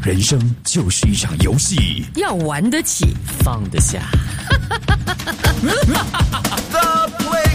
人生就是一场游戏， 要玩得起， 放得下。 The Play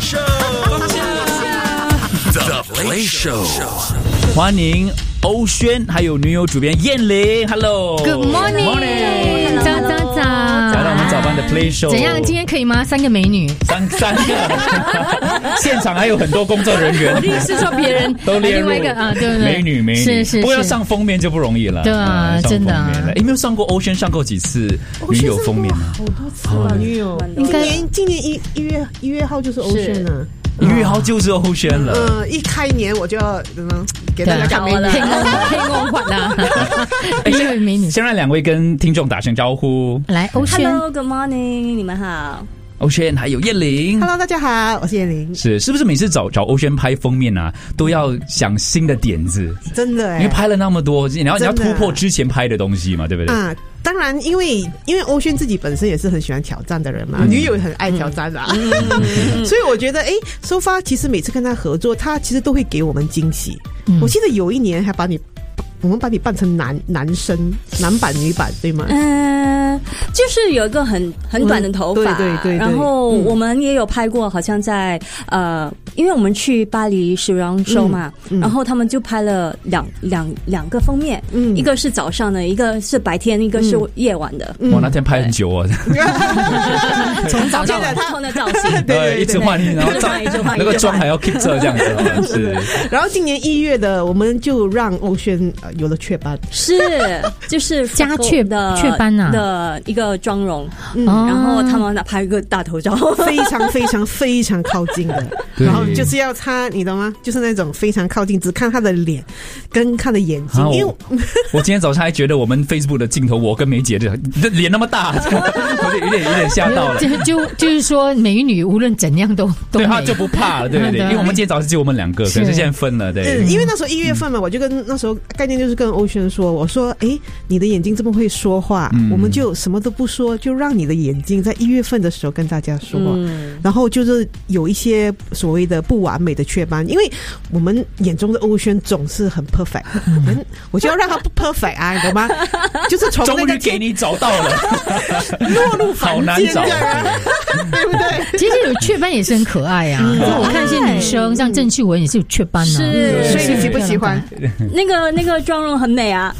Show，The Play Show， 欢迎欧轩，还有女友主编燕玲 ，Hello，Good morning， 早早早， 来到我们早班的 Play Show， 怎样？今天可以吗？3个美女， 三个，现场还有很多工作人员。 我的意思是说别人都列入另外一个啊，对不对？ 美女， 是， 不过要上封面就不容易了。 对啊，真的啊。 有没有上过欧轩？上过几次女友封面啊？ 好多次了，女友。今年1月号就是欧轩了。 1月号就是欧轩了。 一开年我就要给大家看美女， 黑梦幻啦。因为美女， 先让两位跟听众打声招呼。 来，欧轩 ，Hello，Good morning， 你们好。 欧轩还有燕玲 ，Hello， 大家好，我是燕玲。 是不是每次找欧轩拍封面啊，都要想新的点子？ 真的因为拍了那么多，你要突破之前拍的东西嘛，对不对？ 啊，当然，因为欧轩自己本身也是很喜欢挑战的人嘛，女友也很爱挑战啊，所以我觉得so far其实每次跟他合作，他其实都会给我们惊喜。我记得有一年还我们把你扮成男生，男版女版，对吗？ 就是有一个很短的头发， 对， 然后我们也有拍过，好像在因为我们去巴黎时装周嘛，然后他们就拍了两个封面，一个是早上的，一个是白天，一个是夜晚的。 我那天拍很久啊， 从早到晚不同的造型， 对，一直换，然后那个妆还要 keep 着这样子，是。 然后今年1月的，我们就让欧轩有了雀斑， 是就是加雀斑啊的一个妆容，然后他们拍一个大头照， 非常非常非常靠近的，然后就是要他，你懂吗？就是那种非常靠近，只看他的脸跟他的眼睛。因为我今天早上还觉得我们 Facebook 的镜头，我跟梅姐的脸那么大，我有点吓到了。 就是说，美女无论怎样都对她就不怕了，对不对？因为我们今天早上只有我们2个，可是现在分了，对。 因为那时候1月份嘛，我就那时候概念就是跟欧轩说，我说，你的眼睛这么会说话，我们就什么都不说，就让你的眼睛在1月份的时候跟大家说话，然后就是有一些所谓的不完美的雀斑，因为我们眼中的欧轩总是很 perfect，我就要让他不 perfect 啊，你懂吗？就是从终于给你找到了， 落入凡间，对不对？ 其实有雀斑也是很可爱啊，我看一些女生，像郑秀文也是有雀斑啊， 所以你喜不喜欢？ 那个妆容很美啊。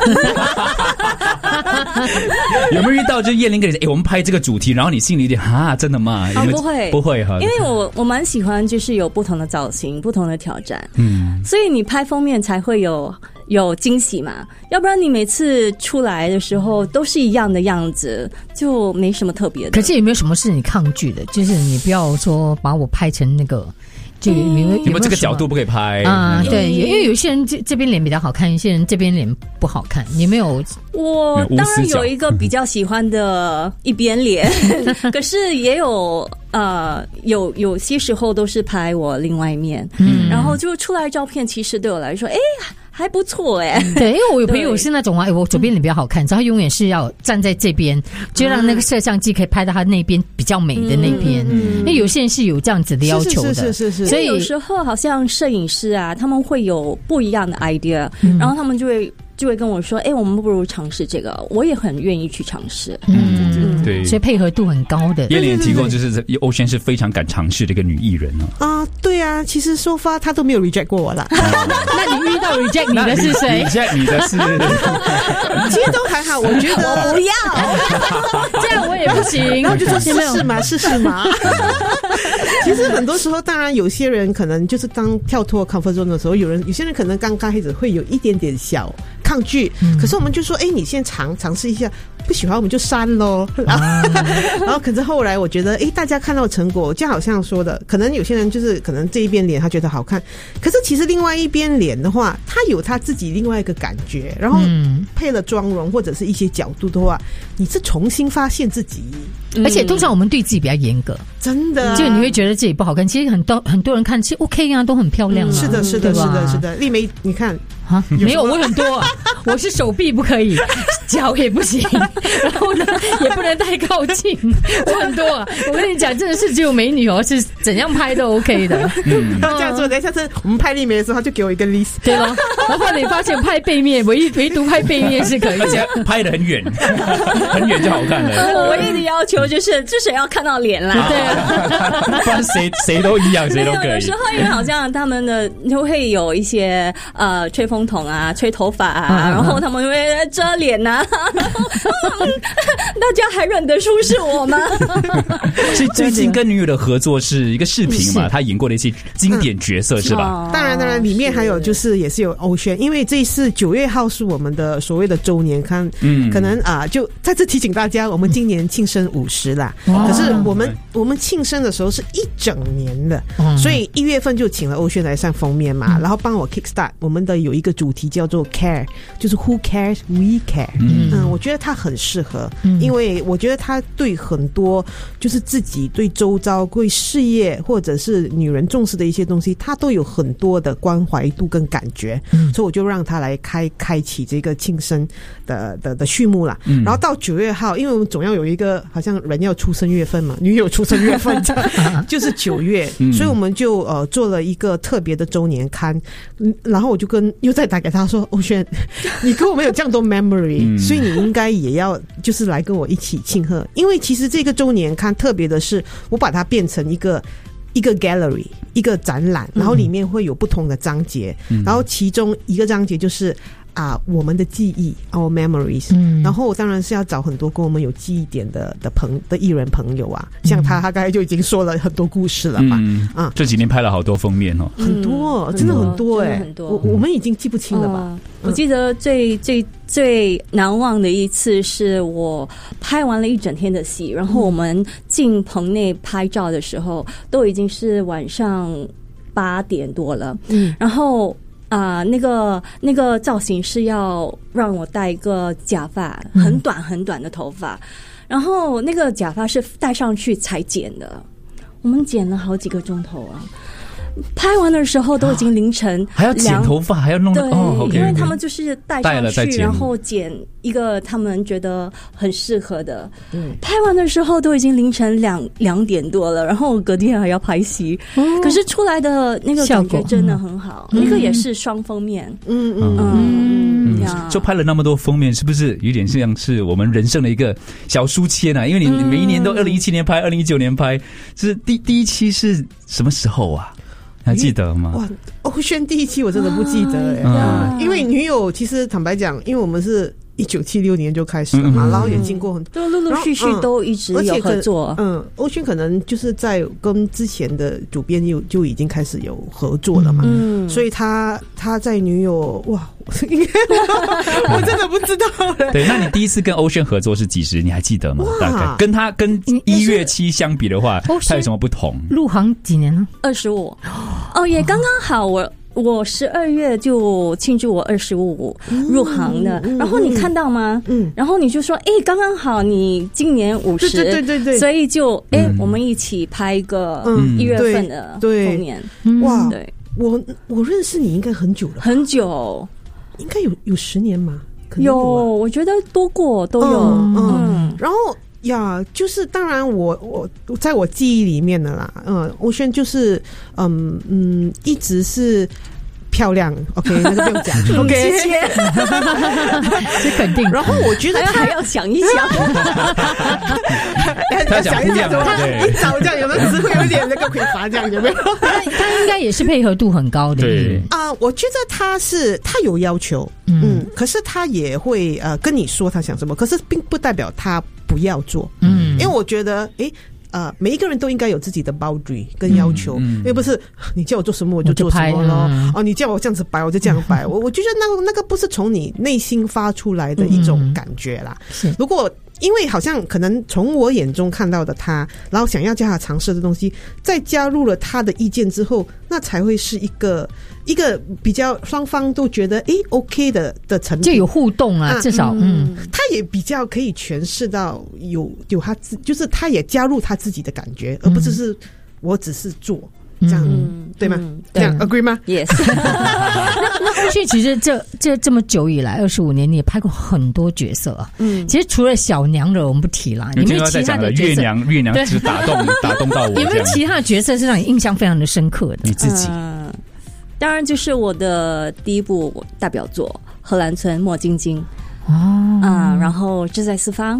有没有遇到就燕玲跟你说，我们拍这个主题，然后你心里有点真的吗？不会哈， 因为我蛮喜欢就是有不同的造型，不同的挑战，所以你拍封面才会有惊喜嘛，要不然你每次出来的时候都是一样的样子，就没什么特别的。 可是有没有什么是你抗拒的？就是你不要说把我拍成那个。就有没有这个角度不可以拍啊？对，因为有些人这边脸比较好看，有些人这边脸不好看。你没有？ 我当然有一个比较喜欢的一边脸，可是也有有些时候都是拍我另外一面，然后就出来照片，其实对我来说，还不错对，因为我有朋友是那种我左边脸比较好看，然后永远是要站在这边，就让那个摄像机可以拍到他那边比较美的那边。因为有些人是有这样子的要求的， 是。 所以有时候好像摄影师啊，他们会有不一样的 idea，然后他们就会跟我说，我们不如尝试这个，我也很愿意去尝试。 对， 所以配合度很高的。 燕玲也提过，就是欧轩是非常敢尝试的一个女艺人对啊，其实so far他都没有 reject 过我啦。 那你遇到 reject 你的是谁 ？reject 你的是， 其实都还好，我觉得我不要， 这样我也不行。 然后就说试试嘛。其实很多时候，当然有些人可能就是当跳脱 comfort zone 的时候，有些人可能刚开始会有一点点小抗拒，可是我们就说，你先尝试一下，不喜欢我们就删咯。然后可是后来我觉得，大家看到成果，就好像说的，可能有些人就是可能这一边脸他觉得好看，可是其实另外一边脸的话，他有他自己另外一个感觉，然后配了妆容或者是一些角度的话，你是重新发现自己。 而且通常我们对自己比较严格， 真的， 就你会觉得自己不好看，其实很多人看其实 OK 啊，都很漂亮啊。 是的。丽梅，你看没有，我很多，我是手臂不可以， 脚也不行，然后呢也不能太靠近，我很多啊。我跟你讲，真的是只有美女哦，是怎样拍都 OK 的。 他这样做，等下次我们拍立美的时候，他就给我一个 list， 对咯。然后你发现拍背面，唯独拍背面是可以的， 而且拍得很远，很远就好看了。 我唯一的要求就是至少要看到脸啦， 对啊， 不然谁都一样，谁都可以。 有时候因为好像他们的就会有一些吹风筒啊、吹头发啊，然后他们会遮脸啊，大家还认得出是我吗？ 所以最近跟女友的合作是一个视频嘛，他演过的一些经典角色是吧？ 当然，里面还有就是也是有欧萱，因为这一次9月号是我们的所谓的周年刊，可能就再次提醒大家，我们今年庆生50啦。可是我们庆生的时候是1整年的，所以1月份就请了欧萱来上封面嘛，然后帮我 kickstart 我们的有一个主题叫做 care， 就是 Who cares we care。我觉得他很适合，因为我觉得他对很多就是自己对周遭对事业或者是女人重视的一些东西，他都有很多的关怀度跟感觉，所以我就让他来开启这个庆生的序幕啦。然后到9月号，因为我们总要有一个好像人要出生月份嘛，女友出生月份就是9月，所以我们就做了一个特别的周年刊。然后我就又再打给他说，欧萱，你跟我们有这样多 memory，所以你应该也要就是来跟我一起庆贺。因为其实这个周年刊特别的是，我把它变成一个 gallery， 一个展览，然后里面会有不同的章节，然后其中一个章节就是我们的记忆 our memories，然后当然是要找很多跟我们有记忆点的艺人朋友啊，像他刚才就已经说了很多故事了嘛。 这几年拍了好多封面哦， 很多，真的很多我们已经记不清了吧？ 我记得最难忘的一次是我拍完了一整天的戏，然后我们进棚内拍照的时候，都已经是晚上8点多了，然后那个造型是要让我戴一个假发，很短很短的头发，然后那个假发是戴上去才剪的，我们剪了好几个钟头啊。拍完的时候都已经凌晨， 还要剪头发，还要弄因为他们就是戴上去，然后剪一个他们觉得很适合的。拍完的时候都已经凌晨2点多了，然后隔天还要拍戏，可是出来的那个感觉真的很好。那个也是双封面， 就拍了那么多封面，是不是有点像是我们人生的一个小书签啊？因为你每一年都2017年拍，2019年拍，是第一期是什么时候啊？还记得吗？ 哇，欧萱第一期我真的不记得因为女友其实坦白讲，因为我们是1976年就开始了嘛，然后也经过很多， 都陆陆续续都一直有合作。 欧萱可能就是在跟之前的主编就已经开始有合作了嘛，所以他在女友哇，我真的不知道了。 对，那你第一次跟欧萱合作是几时？你还记得吗？大概跟他跟1月7相比的话，他有什么不同？ 入行几年呢 ？25。也刚刚好，我12月就庆祝我25入行的，然后你看到吗？然后你就说，刚刚好你今年50，对，所以就我们一起拍一个1月份的封面。 哇，对，我认识你应该很久了， 很久， 应该有10年嘛？ 有，我觉得多过都有。 然后呀，就是当然我在我记忆里面的啦，欧萱就是一直是漂亮 ，OK， 那个不用讲，OK， 是肯定。 然后我觉得他还要想一想， 他想一想， 一早这样有没有只会有一点那个匮乏，这样有没有？ 他应该也是配合度很高的， 对我觉得他有要求，可是他也会跟你说他想什么，可是并不代表他不要做，因为我觉得每一个人都应该有自己的 boundary 跟要求，因为不是你叫我做什么我就做什么咯，你叫我这样子摆我就这样摆，我觉得那个不是从你内心发出来的一种感觉啦。如果因为好像可能从我眼中看到的他，然后想要叫他尝试的东西，再加入了他的意见之后，那才会是一个比较双方都觉得OK 的成品， 就有互动啊，至少他也比较可以诠释到有他就是他也加入他自己的感觉，而不只是我只是做。 这样对吗？这样 agree 吗 ？Yes。 那所以其实这么久以来25年，你也拍过很多角色啊。其实除了小娘惹我们不提啦，有没有其他的角色？ 月娘是打动到我。 有没有其他的角色是让你印象非常的深刻的？ 你自己？ 当然就是我的第一部代表作《荷兰村莫晶晶》然后志在四方，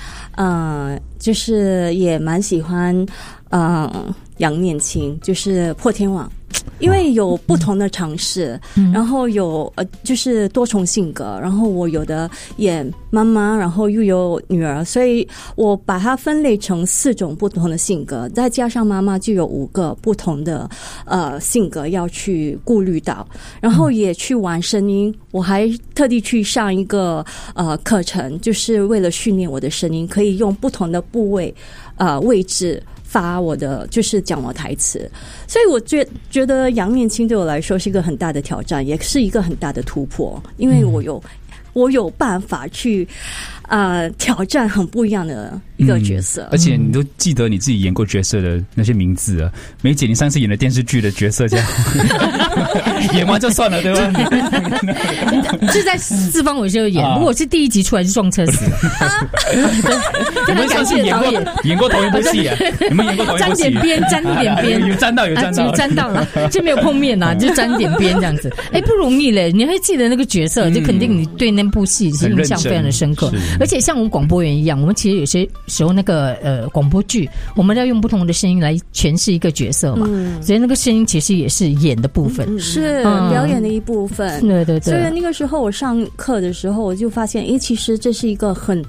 就是也蛮喜欢杨念青，就是破天网。因为有不同的尝试，然后有就是多重性格，然后我有的演妈妈，然后又有女儿，所以我把它分类成4种不同的性格，再加上妈妈就有5个不同的性格要去顾虑到，然后也去玩声音，我还特地去上一个课程，就是为了训练我的声音，可以用不同的部位位置发我的就是讲我台词，所以我觉得杨念青对我来说是一个很大的挑战，也是一个很大的突破，因为我有办法去挑战很不一样的一个角色， 而且你都记得你自己演过角色的那些名字啊。梅姐，你上次演的电视剧的角色这样演完就算了，对吧？ 就在四方我就演，不过我是第1集出来就撞车死了。 你们上次演过同一部戏啊？你们演过同一部戏？ 沾一点边， 有沾到了，就没有碰面啊，就沾点边这样子。不容易嘞，你还记得那个角色，就肯定你对那部戏是印象非常的深刻。而且像我们广播员一样，我们其实有些时候那个广播剧，我们要用不同的声音来诠释一个角色嘛，所以那个声音其实也是演的部分， 是表演的一部分。 对对对。 所以那个时候我上课的时候，我就发现，其实这是一个很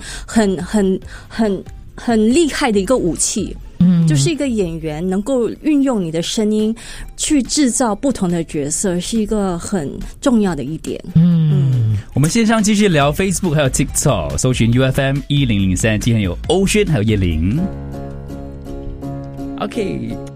厉害的一个武器。就是一个演员能够运用你的声音去制造不同的角色，是一个很重要的一点。 我们线上继续聊 Facebook 还有 TikTok， 搜寻 UFM 1003，今天有欧轩还有叶玲。OK，